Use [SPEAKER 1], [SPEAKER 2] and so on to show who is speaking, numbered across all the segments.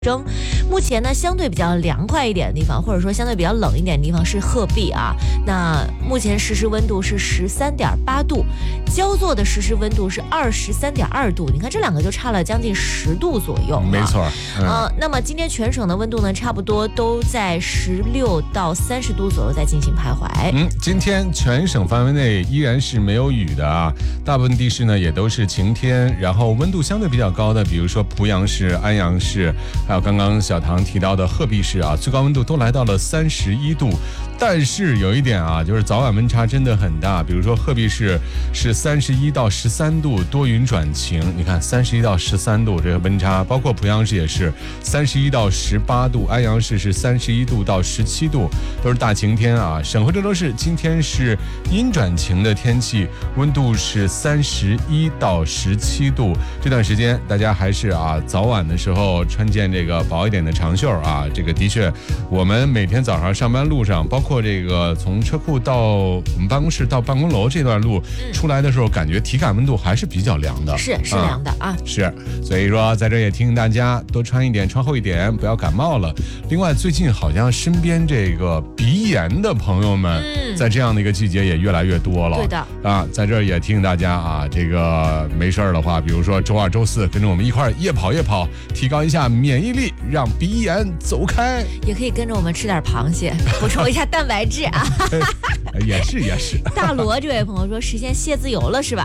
[SPEAKER 1] 争。目前呢，相对比较凉快一点的地方，或者说相对比较冷一点的地方是鹤壁啊。那目前实时温度是13.8度，焦作的实时温度是23.2度。你看这两个就差了将近10度左右。
[SPEAKER 2] 没错。
[SPEAKER 1] 那么今天全省的温度呢，差不多都在16到30度左右在进行徘徊。
[SPEAKER 2] 今天全省范围内依然是没有雨的啊，大部分地市呢也都是晴天，然后温度相对比较高的，比如说濮阳市、安阳市。还有刚刚小唐提到的鹤壁市啊，最高温度都来到了31度，但是有一点啊，就是早晚温差真的很大。比如说鹤壁市是31到13度，多云转晴。你看31到13度这个温差，包括濮阳市也是31到18度，安阳市是31度到17度，都是大晴天啊。省会郑州市今天是阴转晴的天气，温度是31到17度。这段时间大家还是早晚的时候穿件这个薄一点的长袖啊，这个的确，我们每天早上上班路上，包括这个从车库到我们办公室到办公楼这段路出来的时候，感觉体感温度还是比较凉的，
[SPEAKER 1] 是凉的啊。
[SPEAKER 2] 是，所以说在这也提醒大家多穿一点，穿厚一点，不要感冒了。另外，最近好像身边这个鼻炎的朋友们，在这样的一个季节也越来越多了。
[SPEAKER 1] 对的
[SPEAKER 2] 啊，在这也提醒大家啊，这个没事的话，比如说周2、周4跟着我们一块儿夜跑，提高一下免疫力，让鼻炎走开。
[SPEAKER 1] 也可以跟着我们吃点螃蟹，补充一下蛋白质啊。
[SPEAKER 2] 也是。
[SPEAKER 1] 大罗这位朋友说实现谢自由了是吧？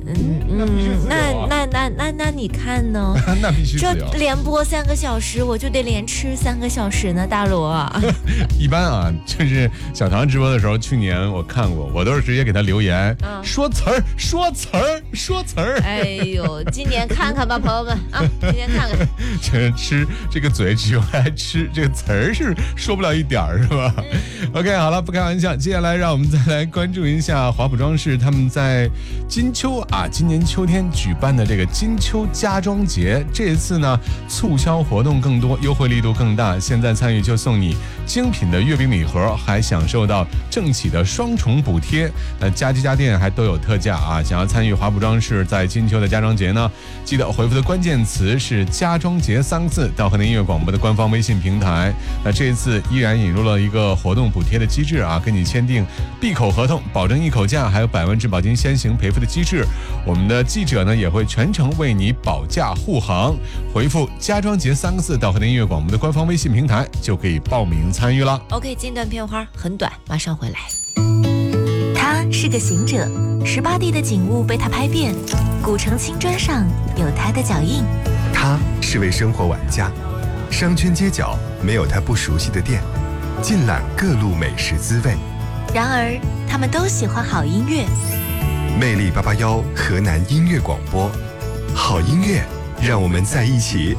[SPEAKER 1] 那你看呢？
[SPEAKER 2] 那必须自由。
[SPEAKER 1] 这连播3个小时，我就得连吃3个小时呢，大罗。
[SPEAKER 2] 一般啊，就是小唐直播的时候，去年我看过，我都是直接给他留言，说词儿。
[SPEAKER 1] 哎呦，今年看看吧，朋友们啊，今年看看。
[SPEAKER 2] 吃这个嘴只用来吃，这个词儿是说不了一点儿，是吧？OK， 好了，不开玩笑，接下来让我们再来关注一下华普装饰他们在金秋今年秋天举办的这个金秋家装节。这一次呢，促销活动更多，优惠力度更大。现在参与就送你精品的月饼礼盒，还享受到政企的双重补贴。家居家电还都有特价啊！想要参与华普装饰在金秋的家装节呢，记得回复的关键词是家装节3个字到河南音乐广播的官方微信平台。那这一次依然引入了一个活动补贴的机制啊，跟你签订闭口合同，保证一口价，还有100万质保金先行赔付的机制。我们的记者呢也会全程为你保驾护航。回复家装节3个字到河南音乐广播的官方微信平台，就可以报名参与了。
[SPEAKER 1] OK， 近段片花很短，马上回来。他是个行者，18地的景物被他拍遍，古城青砖上有他的脚印。
[SPEAKER 3] 他是位生活玩家，商圈街角没有他不熟悉的店，尽览各路美食滋味。
[SPEAKER 1] 然而他们都喜欢好音乐。
[SPEAKER 3] 魅力881河南音乐广播，好音乐让我们在一起。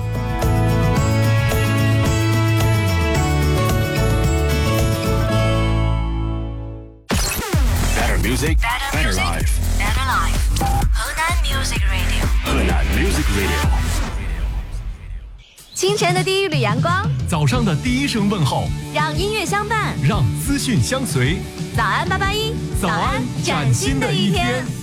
[SPEAKER 4] Better music, better life.
[SPEAKER 5] Better life. 河南 Music Radio.
[SPEAKER 4] 河南 Music Radio.
[SPEAKER 5] 清晨的第一缕阳光，
[SPEAKER 6] 早上的第一声问候，
[SPEAKER 5] 让音乐相伴，
[SPEAKER 6] 让资讯相随。
[SPEAKER 5] 早安881，
[SPEAKER 6] 早安崭新的一天。